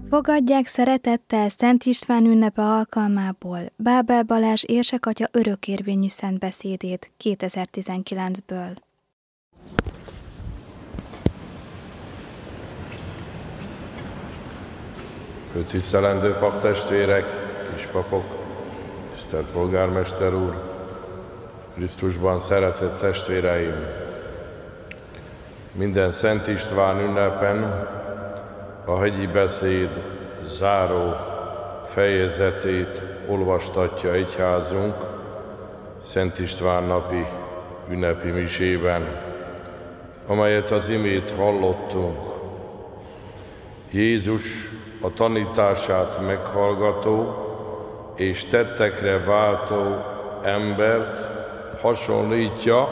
Fogadják szeretettel Szent István ünnepe alkalmából Bábel Balázs érsekatya örökérvényű szentbeszédét 2019-ből. Főtisztelendő paptestvérek, kispapok, tisztelt polgármester úr, Krisztusban szeretett testvéreim! Minden Szent István ünnepen a hegyi beszéd záró fejezetét olvastatja egyházunk Szent István napi ünnepi misében, amelyet az imént hallottunk. Jézus a tanítását meghallgató és tettekre váltó embert hasonlítja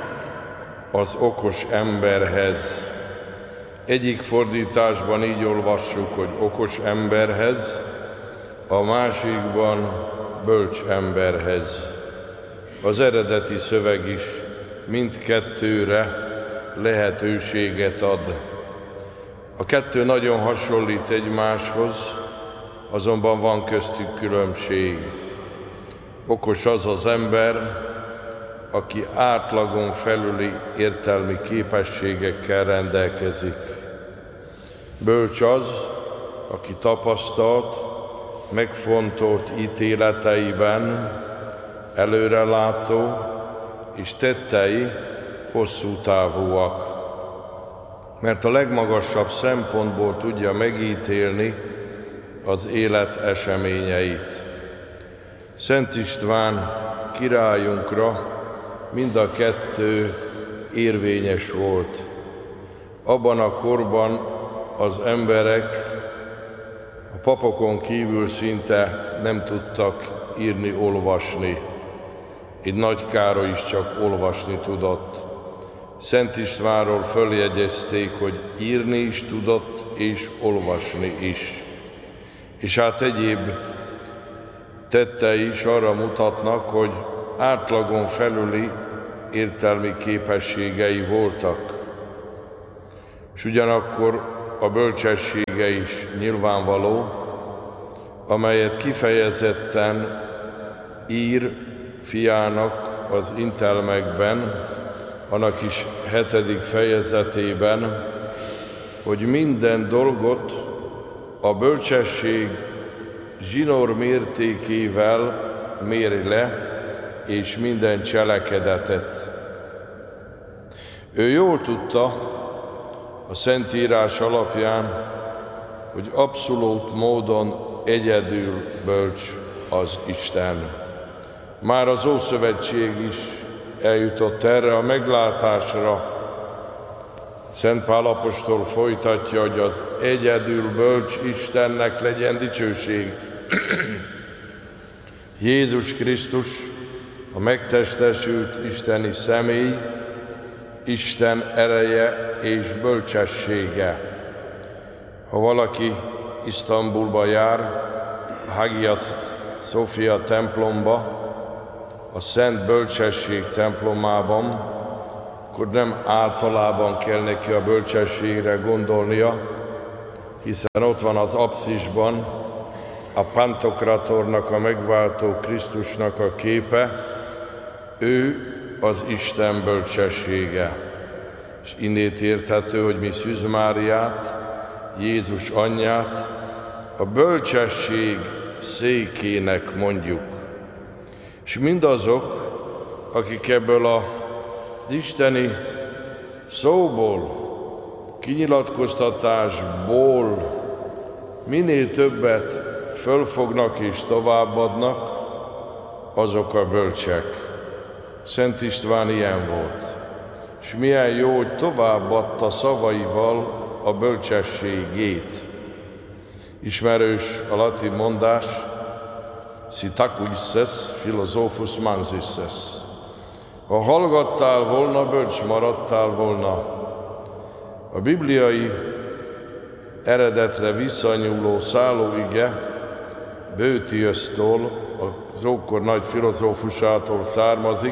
az okos emberhez. Egyik fordításban így olvassuk, hogy okos emberhez, a másikban bölcs emberhez. Az eredeti szöveg is mindkettőre lehetőséget ad. A kettő nagyon hasonlít egymáshoz, azonban van köztük különbség. Okos az az ember, aki átlagon felüli értelmi képességekkel rendelkezik. Bölcs az, aki tapasztalt, megfontolt ítéleteiben, előrelátó és tettei hosszú távúak, mert a legmagasabb szempontból tudja megítélni az élet eseményeit. Szent István királyunkra mind a kettő érvényes volt. Abban a korban az emberek a papokon kívül szinte nem tudtak írni, olvasni. Így Nagy Károly is csak olvasni tudott. Szent Istvánról följegyezték, hogy írni is tudott, és olvasni is. És hát egyéb tettei is arra mutatnak, hogy átlagon felüli értelmi képességei voltak. És ugyanakkor a bölcsessége is nyilvánvaló, amelyet kifejezetten ír fiának az intelmekben, annak is 7. fejezetében, hogy minden dolgot a bölcsesség zsinór mértékével méri le, és minden cselekedetet. Ő jól tudta a Szentírás alapján, hogy abszolút módon egyedül bölcs az Isten. Már az Ószövetség is eljutott erre a meglátásra. Szent Pál apostol folytatja, hogy az egyedül bölcs Istennek legyen dicsőség. Jézus Krisztus, a megtestesült isteni személy, Isten ereje és bölcsessége. Ha valaki Isztambulba jár, a Hagia Sophia templomba, a Szent Bölcsesség templomában, akkor nem általában kell neki a bölcsességre gondolnia, hiszen ott van az apszisban a Pantokratornak, a megváltó Krisztusnak a képe, ő az Isten bölcsessége. És innét érthető, hogy mi Szűz Máriát, Jézus anyját a bölcsesség székének mondjuk. És mindazok, akik ebből az isteni szóból, kinyilatkoztatásból minél többet fölfognak és továbbadnak, azok a bölcsek. Szent István ilyen volt. És milyen jó, hogy továbbadta szavaival a bölcsességét. Ismerős a latin mondás, si tacuisses philosophus mansisses. Ha hallgattál volna, bölcs maradtál volna. A bibliai eredetre visszanyúló szállóige Boethiustól, az ókor nagy filozófusától származik,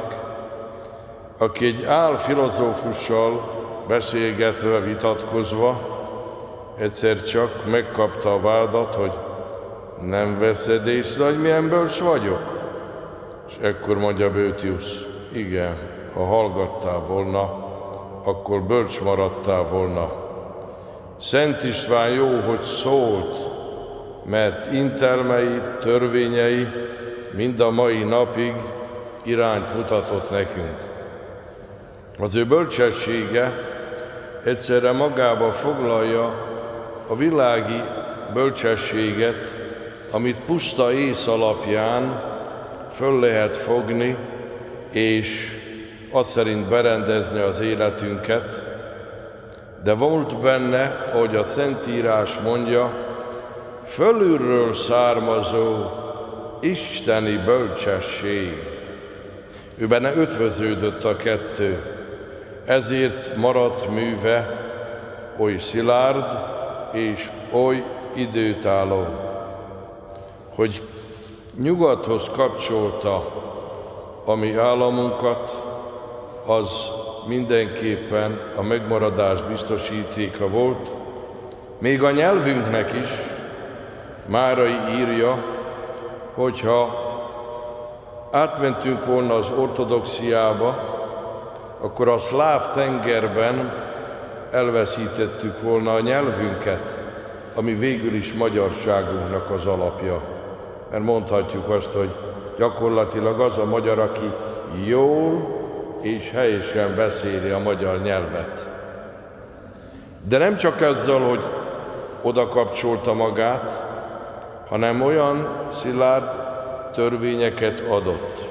aki egy álfilozófussal beszélgetve, vitatkozva egyszer csak megkapta a vádat, hogy nem veszed észre, hogy milyen bölcs vagyok? És ekkor mondja Boethius, igen, ha hallgattál volna, akkor bölcs maradtál volna. Szent István jó, hogy szólt, mert intelmei, törvényei mind a mai napig irányt mutatott nekünk. Az ő bölcsessége egyszerre magába foglalja a világi bölcsességet, amit puszta ész alapján föl lehet fogni, és azt szerint berendezni az életünket, de volt benne, ahogy a Szentírás mondja, fölülről származó isteni bölcsesség. Ő benne ötvöződött a kettő, ezért maradt műve oly szilárd és oly időtálló, hogy nyugathoz kapcsolta a mi államunkat, az mindenképpen a megmaradás biztosítéka volt. Még a nyelvünknek is Márai írja, hogyha átmentünk volna az ortodoxiába, akkor a szláv tengerben elveszítettük volna a nyelvünket, ami végül is magyarságunknak az alapja. Mert mondhatjuk azt, hogy gyakorlatilag az a magyar, aki jól és helyesen beszéli a magyar nyelvet. De nem csak ezzel, hogy oda kapcsolta magát, hanem olyan szilárd törvényeket adott.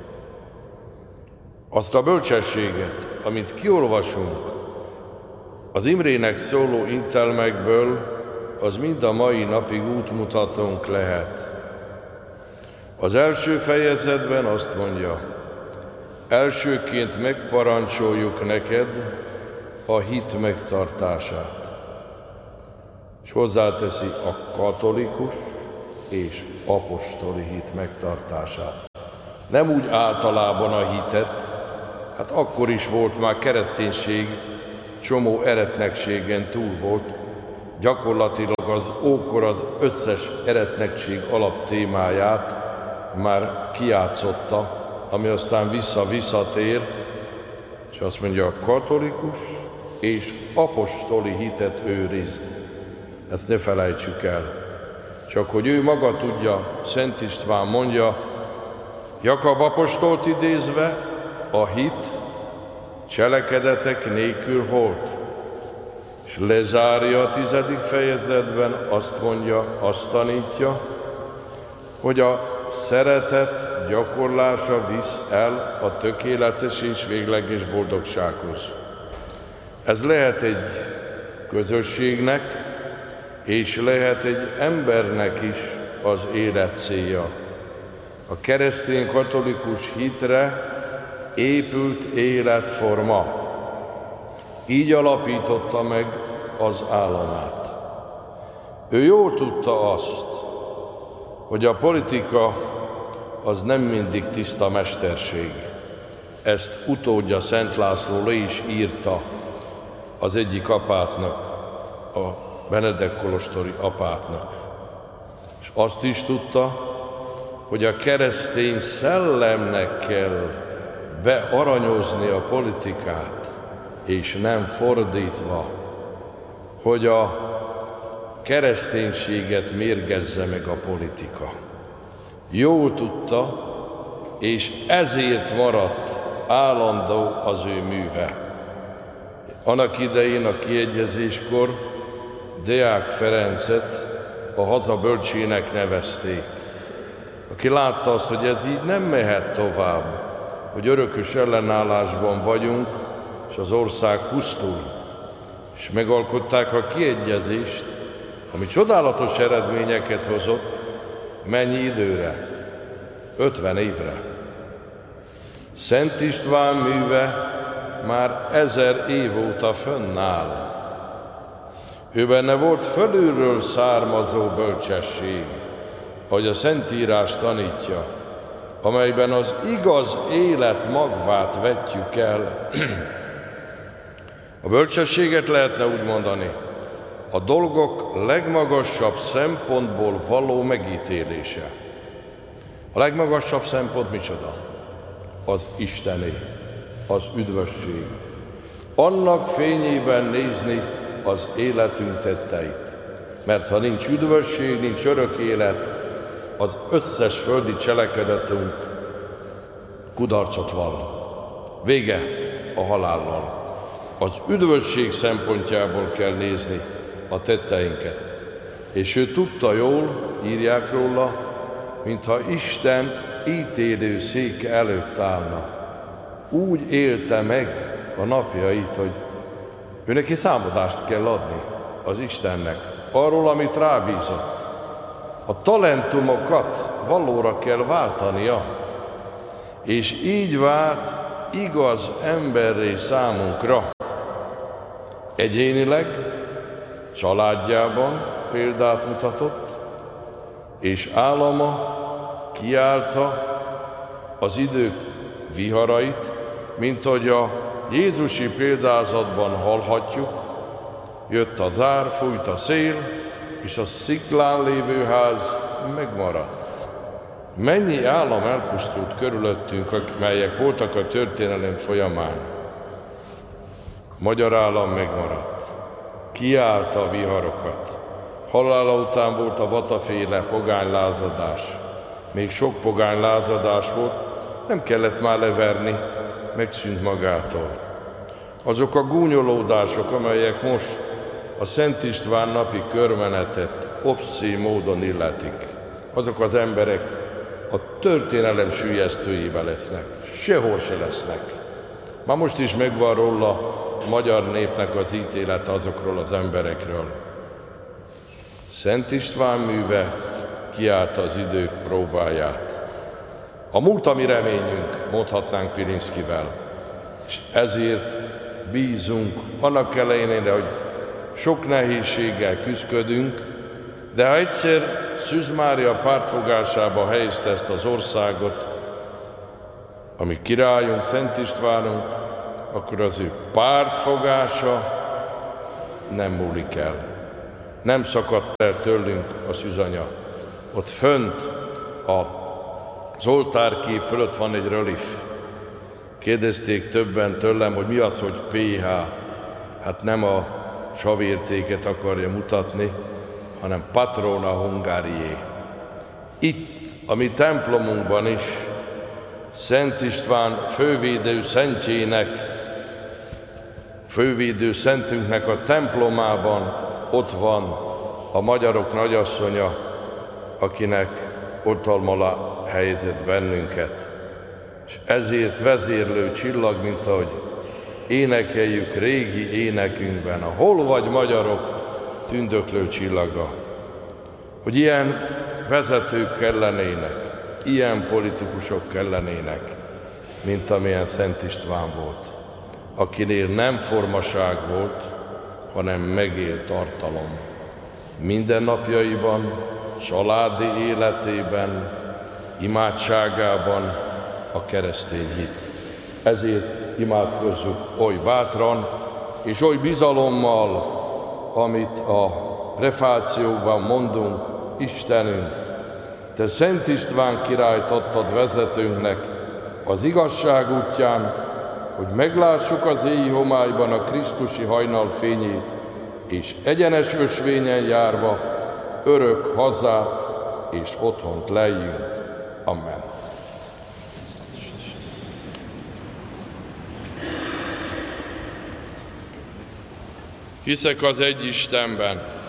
Azt a bölcsességet, amit kiolvasunk az Imrének szóló intelmekből, az mind a mai napig útmutatónk lehet. Az első fejezetben azt mondja, elsőként megparancsoljuk neked a hit megtartását. És hozzáteszi a katolikus és apostoli hit megtartását. Nem úgy általában a hitet, hát akkor is volt már kereszténység, csomó eretnekségen túl volt, gyakorlatilag az ókor az összes eretnekség alaptémáját már kijátszotta, ami aztán visszatér, és azt mondja, a katolikus és apostoli hitet őrizd. Ezt ne felejtsük el. Csak hogy ő maga tudja, Szent István mondja, Jakab apostolt idézve, a hit cselekedetek nélkül volt. És lezárja a 10. fejezetben, azt mondja, azt tanítja, hogy a szeretet gyakorlása visz el a tökéletes és végleges boldogsághoz. Ez lehet egy közösségnek, és lehet egy embernek is az élet célja. A keresztény katolikus hitre épült életforma. Így alapította meg az államát. Ő jól tudta azt, hogy a politika az nem mindig tiszta mesterség. Ezt utódja Szent László le is írta az egyik apátnak, a Benedek kolostori apátnak. És azt is tudta, hogy a keresztény szellemnek kell bearanyozni a politikát, és nem fordítva, hogy a kereszténységet mérgezze meg a politika. Jól tudta, és ezért maradt állandó az ő műve. Annak idején a kiegyezéskor Deák Ferencet a haza bölcsének nevezték, aki látta azt, hogy ez így nem mehet tovább, hogy örökös ellenállásban vagyunk, és az ország pusztul. És megalkották a kiegyezést, ami csodálatos eredményeket hozott. Mennyi időre? 50 évre. Szent István műve már 1000 év óta fönnáll. Ő benne volt fölülről származó bölcsesség, ahogy a Szentírás tanítja, amelyben az igaz élet magvát vetjük el. A bölcsességet lehetne úgy mondani, a dolgok legmagasabb szempontból való megítélése. A legmagasabb szempont micsoda? Az Istené, az üdvösség. Annak fényében nézni az életünk tetteit. Mert ha nincs üdvösség, nincs örök élet, az összes földi cselekedetünk kudarcot vall. Vége a halállal. Az üdvösség szempontjából kell nézni a tetteinket. És ő tudta jól, írják róla, mintha Isten ítélő széke előtt állna. Úgy élte meg a napjait, hogy ő neki számadást kell adni az Istennek arról, amit rábízott. A talentumokat valóra kell váltania, és így vált igaz emberré számunkra. Egyénileg, családjában példát mutatott, és állama kiállta az idők viharait, mint hogy a jézusi példázatban hallhatjuk, jött a zár, fújt a szél, és a sziklán lévő ház megmaradt. Mennyi állam elpusztult körülöttünk, melyek voltak a történelem folyamán. A magyar állam megmaradt, kiállta a viharokat. Halála után volt a vataféle pogánylázadás. Még sok pogánylázadás volt, nem kellett már leverni, megszűnt magától. Azok a gúnyolódások, amelyek most a Szent István napi körmenetet obszén módon illetik, azok az emberek a történelem süllyesztőjébe lesznek, sehol se lesznek. Már most is megvan róla a magyar népnek az ítélete azokról az emberekről. Szent István műve kiállta az idők próbáját. A múlt a mi reményünk, mondhatnánk Pilinszkivel, és ezért bízunk annak ellenére, hogy sok nehézséggel küzdködünk, de ha egyszer Szűz Mária pártfogásába helyezte ezt az országot, ami királyunk, Szent Istvánunk, akkor az ő pártfogása nem múlik el. Nem szakadt el tőlünk a szűzanya. Ott fönt az oltárkép fölött van egy relief. Kérdezték többen tőlem, hogy mi az, hogy PH. Hát nem a savértéket akarja mutatni, hanem Patrona Hungarié. Itt, a mi templomunkban is, Szent István fővédő szentjének, fővédő szentünknek a templomában ott van a magyarok nagyasszonya, akinek oltalom alá helyezett bennünket. És ezért vezérlő csillag, mint ahogy énekeljük régi énekünkben, a hol vagy magyarok tündöklő csillaga. Hogy ilyen vezetők kellenének, ilyen politikusok kellenének, mint amilyen Szent István volt, akinél nem formaság volt, hanem megélt tartalom. Mindennapjaiban, családi életében, imádságában a keresztény hit. Ezért imádkozzuk oly bátran és oly bizalommal, amit a prefációban mondunk: Istenünk, Te Szent István királyt adtad vezetőnknek az igazság útján, hogy meglássuk az éji homályban a krisztusi hajnal fényét, és egyenes ösvényen járva örök hazát és otthont lejjünk. Amen. Hiszek az egy Istenben,